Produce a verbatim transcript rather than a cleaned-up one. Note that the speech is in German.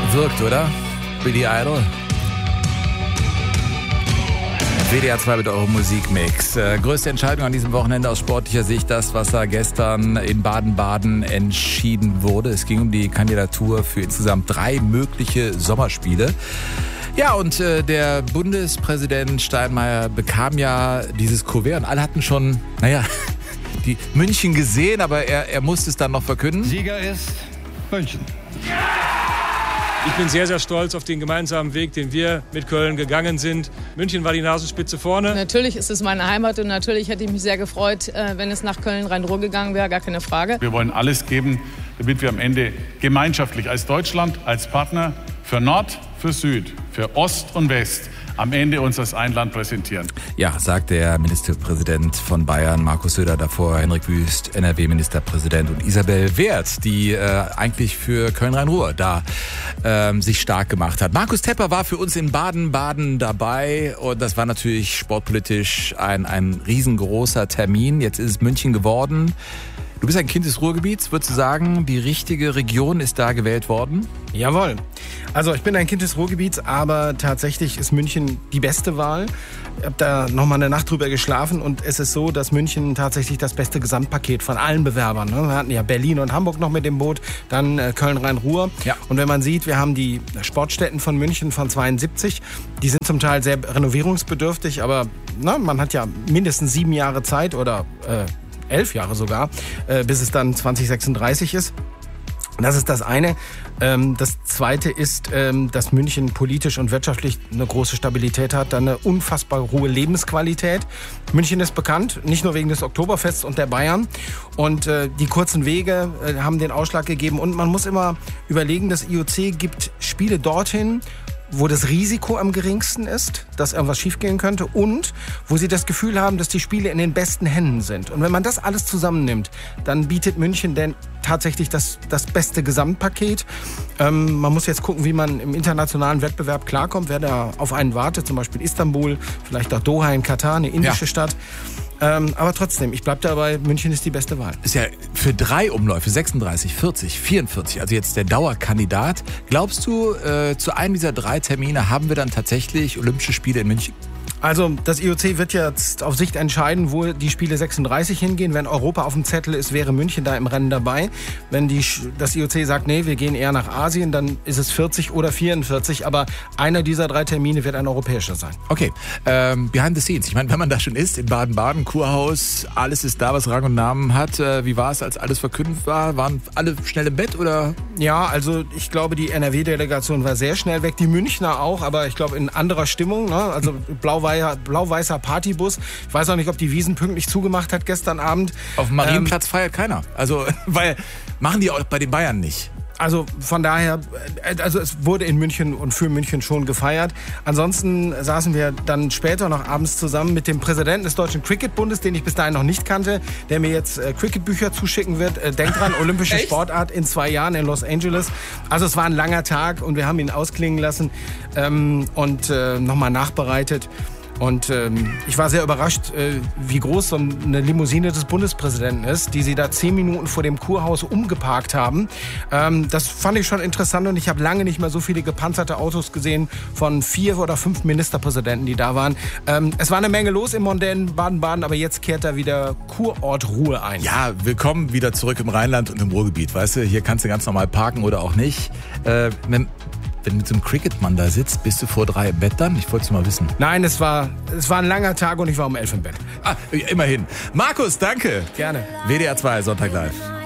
Wirkt, oder? Billy Idol. W D R zwei mit eurem Musikmix. Äh, größte Entscheidung an diesem Wochenende aus sportlicher Sicht, das, was da gestern in Baden-Baden entschieden wurde. Es ging um die Kandidatur für insgesamt drei mögliche Sommerspiele. Ja, und äh, der Bundespräsident Steinmeier bekam ja dieses Kuvert und alle hatten schon, naja, die München gesehen, aber er, er musste es dann noch verkünden. Sieger ist München. Ich bin sehr, sehr stolz auf den gemeinsamen Weg, den wir mit Köln gegangen sind. München war die Nasenspitze vorne. Natürlich ist es meine Heimat und natürlich hätte ich mich sehr gefreut, wenn es nach Köln-Rhein-Ruhr gegangen wäre, gar keine Frage. Wir wollen alles geben, damit wir am Ende gemeinschaftlich als Deutschland, als Partner für Nord, für Süd, für Ost und West am Ende uns als ein Land präsentieren. Ja, sagt der Ministerpräsident von Bayern, Markus Söder, davor Henrik Wüst, N R W-Ministerpräsident, und Isabel Wert, die äh, eigentlich für Köln-Rhein-Ruhr da ähm, sich stark gemacht hat. Markus Tepper war für uns in Baden-Baden dabei und das war natürlich sportpolitisch ein, ein riesengroßer Termin. Jetzt ist es München geworden. Du bist ein Kind des Ruhrgebiets. Würdest du sagen, die richtige Region ist da gewählt worden? Jawohl. Also ich bin ein Kind des Ruhrgebiets, aber tatsächlich ist München die beste Wahl. Ich habe da nochmal eine Nacht drüber geschlafen und es ist so, dass München tatsächlich das beste Gesamtpaket von allen Bewerbern. Ne? Wir hatten ja Berlin und Hamburg noch mit dem Boot, dann äh, Köln-Rhein-Ruhr. Ja. Und wenn man sieht, wir haben die Sportstätten von München von zweiundsiebzig, die sind zum Teil sehr renovierungsbedürftig, aber na, man hat ja mindestens sieben Jahre Zeit oder äh, elf Jahre sogar, äh, bis es dann zwanzig sechsunddreißig ist. Das ist das eine. Ähm, das zweite ist, ähm, dass München politisch und wirtschaftlich eine große Stabilität hat, dann eine unfassbar hohe Lebensqualität. München ist bekannt, nicht nur wegen des Oktoberfests und der Bayern. Und äh, die kurzen Wege äh, haben den Ausschlag gegeben. Und man muss immer überlegen, das I O C gibt Spiele dorthin, wo das Risiko am geringsten ist, dass irgendwas schiefgehen könnte und wo sie das Gefühl haben, dass die Spiele in den besten Händen sind. Und wenn man das alles zusammennimmt, dann bietet München denn tatsächlich das, das beste Gesamtpaket. Ähm, man muss jetzt gucken, wie man im internationalen Wettbewerb klarkommt, wer da auf einen wartet, zum Beispiel Istanbul, vielleicht auch Doha in Katar, eine indische ja. Stadt. Ähm, aber trotzdem, ich bleib dabei, München ist die beste Wahl. Ist ja für drei Umläufe, sechsunddreißig, vierzig, vierundvierzig, also jetzt der Dauerkandidat. Glaubst du, äh, zu einem dieser drei Termine haben wir dann tatsächlich Olympische Spiele in München? Also das I O C wird jetzt auf Sicht entscheiden, wo die Spiele sechsunddreißig hingehen. Wenn Europa auf dem Zettel ist, wäre München da im Rennen dabei. Wenn die, das I O C sagt, nee, wir gehen eher nach Asien, dann ist es vierzig oder vierundvierzig. Aber einer dieser drei Termine wird ein europäischer sein. Okay, ähm, behind the scenes. Ich meine, wenn man da schon ist, in Baden-Baden, Kurhaus, alles ist da, was Rang und Namen hat. Äh, wie war es, als alles verkündet war? Waren alle schnell im Bett oder? Ja, also ich glaube, die N R W-Delegation war sehr schnell weg. Die Münchner auch, aber ich glaube in anderer Stimmung. Ne? Also blau-weiß blau-weißer Partybus. Ich weiß auch nicht, ob die Wiesn pünktlich zugemacht hat gestern Abend. Auf dem Marienplatz ähm, feiert keiner. Also, weil machen die auch bei den Bayern nicht. Also von daher, also es wurde in München und für München schon gefeiert. Ansonsten saßen wir dann später noch abends zusammen mit dem Präsidenten des Deutschen Cricketbundes, den ich bis dahin noch nicht kannte, der mir jetzt äh, Cricketbücher zuschicken wird. Äh, denkt dran, olympische Sportart in zwei Jahren in Los Angeles. Also es war ein langer Tag und wir haben ihn ausklingen lassen ähm, und äh, nochmal nachbereitet. Und ähm, ich war sehr überrascht, äh, wie groß so eine Limousine des Bundespräsidenten ist, die sie da zehn Minuten vor dem Kurhaus umgeparkt haben. Ähm, das fand ich schon interessant und ich habe lange nicht mehr so viele gepanzerte Autos gesehen von vier oder fünf Ministerpräsidenten, die da waren. Ähm, es war eine Menge los im mondänen Baden-Baden, aber jetzt kehrt da wieder Kurortruhe ein. Ja, willkommen wieder zurück im Rheinland und im Ruhrgebiet. Weißt du, hier kannst du ganz normal parken oder auch nicht. Äh, Wenn du mit so einem Cricketmann da sitzt, bist du vor drei im Bett dann? Ich wollte es mal wissen. Nein, es war, es war ein langer Tag und ich war um elf im Bett. Ah, immerhin. Markus, danke. Gerne. W D R zwei, Sonntag live.